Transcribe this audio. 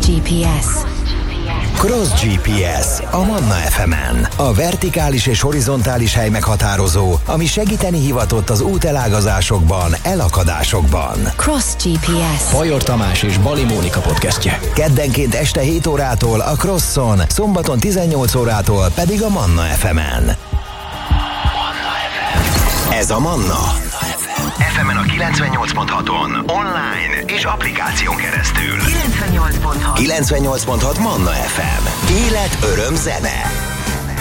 GPS. Cross GPS a Manna FM-en. A vertikális és horizontális hely meghatározó, ami segíteni hivatott az útelágazásokban, elakadásokban. Cross GPS. Bajor Tamás és Bali Mónika podcastje. Keddenként este 7 órától a Crosson, szombaton 18 órától pedig a Manna FM-en. Ez a Manna. FM-en a 98.6-on, online és applikáción keresztül. 98.6. 98.6 Manna FM. Élet, öröm, zene.